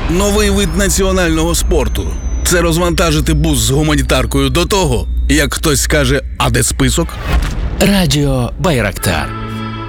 Новий вид національного спорту. Це розвантажити бус з гуманітаркою до того, як хтось скаже, а де список? Радіо Байрактар.